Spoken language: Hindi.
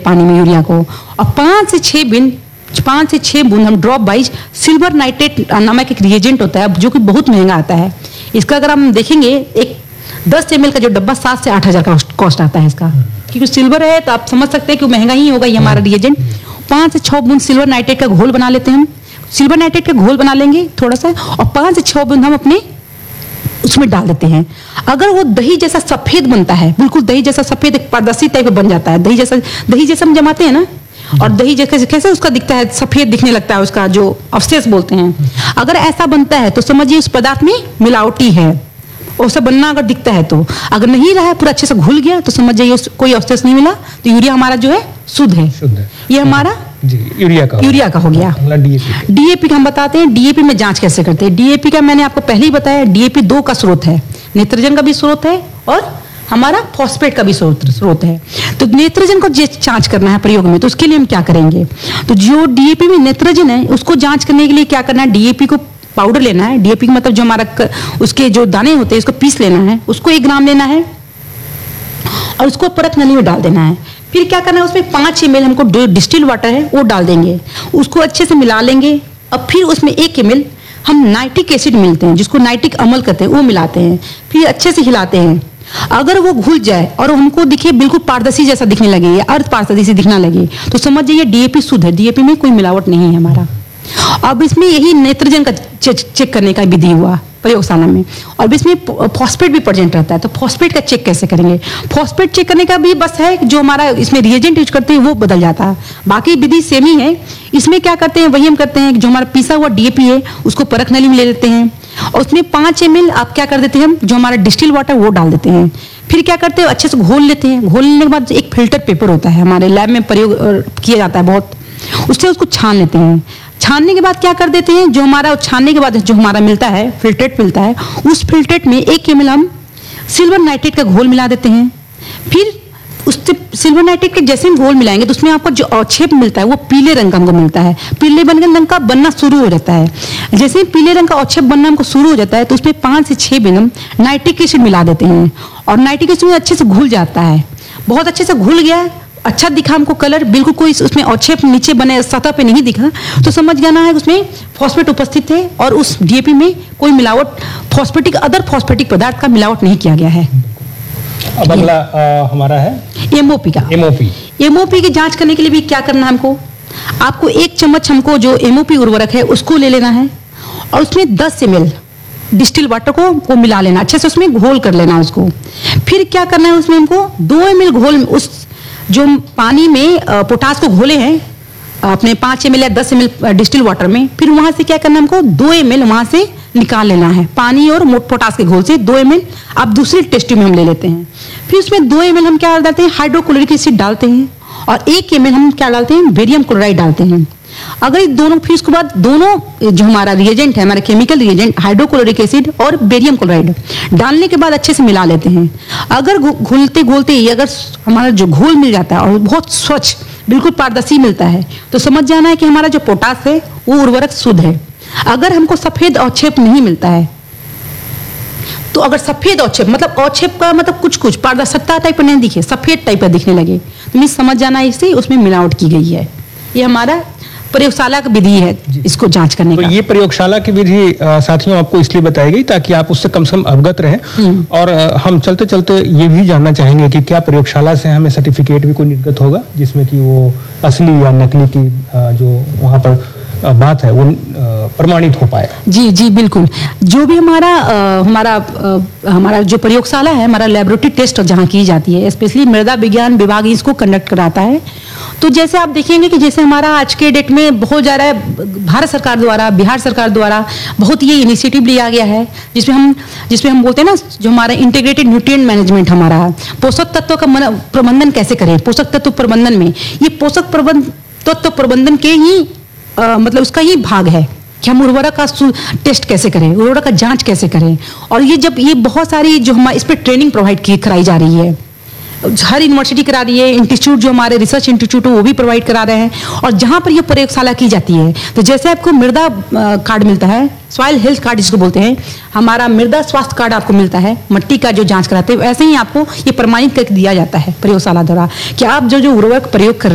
पानी में यूरिया को, और 5 से 6 बूंद हम ड्रॉप वाइज सिल्वर नाइट्रेट नामक एक रिएजेंट होता है जो कि बहुत महंगा आता है। इसका अगर हम देखेंगे, एक 10 ml का जो डब्बा 7 से 8 हज़ार का कॉस्ट आता है इसका, क्योंकि सिल्वर है तो आप समझ सकते हैं कि महंगा ही होगा ये हमारा रिएजेंट। 5 से 6 बूंद सिल्वर नाइट्रेट का घोल बना लेते हैं हम, सिल्वर नाइट्रेट का घोल बना लेंगे थोड़ा सा, और 5 से 6 बूंद हम अपने उसमें डाल देते हैं। अगर वो दही जैसा सफेद बनता है, बिल्कुल दही जैसा सफेद एक पारदर्शी टाइप बन जाता है, दही जैसा हम जमाते हैं ना, और दही जैसे कैसे उसका दिखता है, सफेद दिखने लगता है, उसका जो अवशेष बोलते हैं, अगर ऐसा बनता है तो समझिए उस पदार्थ में मिलावटी है। वैसा बनना अगर दिखता है तो, अगर नहीं रहा है पूरा अच्छे से घुल गया तो समझ जाइए कोई अवशेष नहीं मिला, तो यूरिया हमारा जो है शुद्ध है। ये हमारा यूरिया का हो गया। डीएपी का हम बताते हैं, डीएपी में जांच कैसे करते हैं। डीएपी का मैंने आपको पहले ही बताया, डीएपी 2 का स्रोत है, नाइट्रोजन का भी स्रोत है और हमारा फॉस्फेट का भी स्रोत है। तो नाइट्रोजन को जांच करना है प्रयोग में, तो उसके लिए हम क्या करेंगे, तो जो डीएपी में नाइट्रोजन है उसको जांच करने के लिए क्या करना है, डीएपी को पाउडर लेना है। डीएपी का मतलब जो हमारा उसके जो दाने होते हैं उसको पीस लेना है, उसको 1 ग्राम लेना है और उसको परत नली में डाल देना है। फिर क्या करना है, उसमें 5 ml हमको डिस्टिल वाटर है वो डाल देंगे, उसको अच्छे से मिला लेंगे। अब फिर उसमें 1 ml हम नाइट्रिक एसिड मिलते हैं, जिसको नाइट्रिक अम्ल कहते हैं, वो मिलाते हैं, फिर अच्छे से हिलाते हैं। अगर वो घुल जाए और हमको दिखे बिल्कुल पारदर्शी जैसा दिखने लगे या अर्ध पारदर्शी दिखना लगे, तो समझ जाइए डीएपी शुद्ध है, डीएपी में कोई मिलावट नहीं है हमारा। अब इसमें यही नाइट्रोजन का चेक करने का विधि हुआ प्रयोगशाला में, और इसमें फॉस्फेट भी प्रेजेंट रहता है, तो फॉस्फेट का चेक कैसे करेंगे। फॉस्फेट चेक करने का भी बस है, जो हमारा इसमें रिएजेंट यूज करते हैं वो बदल जाता है, बाकी विधि सेम ही है। इसमें क्या करते हैं, वही हम करते हैं, जो हमारा पिसा हुआ डीएपी है उसको परख नली में ले लेते हैं, और उसमें 5 ml आप क्या कर देते हैं, हम जो हमारा डिस्टिल वाटर वो डाल देते हैं। फिर क्या करते हैं, अच्छे से घोल लेते हैं। घोलने के बाद एक फिल्टर पेपर होता है, हमारे लैब में प्रयोग किया जाता है बहुत, उससे उसको छान लेते हैं। छानने के बाद क्या कर देते हैं, जो हमारा छानने के बाद जो हमारा मिलता है फिल्ट्रेट मिलता है, उस फिल्ट्रेट में 1 ml हम सिल्वर नाइट्रेट का घोल मिला देते हैं। फिर उससे सिल्वर नाइट्रेट के जैसे हम घोल मिलाएंगे तो उसमें आपको जो अवक्षेप मिलता है वो पीले रंग का हमको मिलता है, पीले रंग का बनना शुरू हो जाता है। जैसे ही पीले रंग का अवक्षेप बनना हमको शुरू हो जाता है तो उसमें 5 से 6 बिनम नाइट्रिक एसिड मिला देते हैं, और नाइट्रिक एसिड अच्छे से घुल जाता है, बहुत अच्छे से घुल गया, अच्छा दिखा हमको कलर, बिल्कुल कोई उसमें अवक्षेप नीचे बने सतह पे नहीं दिखा, तो समझ जाना है उसमें फॉस्फेट उपस्थित है और उस डीएपी में कोई मिलावट अदर फॉस्फेटिक पदार्थ का मिलावट नहीं किया गया है। अब अगला हमारा है एमओपी का। एमओपी की जांच करने के लिए भी क्या करना है हमको, आपको 1 चम्मच हमको जो एमओपी उर्वरक है उसको ले लेना है, और उसमें 10 ml डिस्टिल वाटर को मिला लेना, अच्छे से उसमें घोल कर लेना उसको। फिर क्या करना है, उसमें हमको 2 ml घोल, उस जो पानी में पोटास को घोले हैं अपने 5 ml या 10 ml डिस्टिल वाटर में, फिर वहां से क्या करना है, हमको 2 ml वहां से निकाल लेना है, पानी और पोटास के घोल से 2 ml आप दूसरे टेस्ट में हम ले लेते हैं। फिर उसमें 2 ml हम क्या डालते हैं, हाइड्रोक्लोरिक एसिड डालते हैं, और 1 ml हम क्या डालते हैं, बेरियम क्लोराइड डालते हैं। अगर ये दोनों, फिर उसके बाद दोनों जो हमारा रिएजेंट है, हमारा केमिकल रिएजेंट हाइड्रोक्लोरिक एसिड और बेरियम क्लोराइड डालने के बाद अच्छे से मिला लेते हैं। अगर घुलते घोलते ही अगर हमारा जो घोल मिल जाता है और बहुत स्वच्छ बिल्कुल पारदर्शी मिलता है, तो समझ जाना है कि हमारा जो पोटास है वो उर्वरक शुद्ध है। अगर हमको सफेद अवक्षेप नहीं मिलता है, तो अगर सफेद अवक्षेप मतलब अवक्षेप का मतलब कुछ पारदर्शिता टाइप नहीं दिखे, सफेद टाइप का दिखने लगे, तो नहीं समझ जाना इससे उसमें मिलावट की गई है। ये हमारा प्रयोगशाला की विधि है इसको जांच करने तो का। ये प्रयोगशाला की विधि साथियों आपको इसलिए बताई गई ताकि आप उससे कम से कम अवगत रहें, और हम चलते चलते ये भी जानना चाहेंगे कि क्या प्रयोगशाला से हमें सर्टिफिकेट भी कोई निर्गत होगा जिसमें कि वो असली या नकली की जो वहाँ पर बात है वो प्रमाणित हो पाए। जी बिल्कुल। जो भी हमारा जो प्रयोगशाला है, हमारा लेबोरेटरी टेस्ट जहाँ की जाती है, स्पेशली मृदा विज्ञान विभाग इसको कंडक्ट कराता है। तो जैसे आप देखेंगे कि जैसे हमारा आज के डेट में बहुत ज़्यादा भारत सरकार द्वारा, बिहार सरकार द्वारा बहुत ये इनिशिएटिव लिया गया है, जिसमें हम बोलते हैं ना, जो हमारा इंटीग्रेटेड न्यूट्रिएंट मैनेजमेंट हमारा पोषक तत्व का प्रबंधन कैसे करें। पोषक तत्व प्रबंधन में ये पोषक तत्व प्रबंधन के ही मतलब उसका ही भाग है कि हम उर्वरक का टेस्ट कैसे करें, उर्वरक का जांच कैसे करें। और ये बहुत सारी जो हमारे इस पर ट्रेनिंग प्रोवाइड कराई जा रही है, हर यूनिवर्सिटी करा रही है, इंस्टीट्यूट जो हमारे रिसर्च इंस्टीट्यूट है वो भी प्रोवाइड करा रहे हैं। और जहाँ पर ये प्रयोगशाला की जाती है, तो जैसे आपको मृदा कार्ड मिलता है, सॉइल हेल्थ कार्ड जिसको बोलते हैं, हमारा मृदा स्वास्थ्य कार्ड आपको मिलता है, मिट्टी का जो जांच कराते हैं, वैसे ही आपको ये प्रमाणित करके दिया जाता है प्रयोगशाला द्वारा कि आप जो उर्वरक प्रयोग कर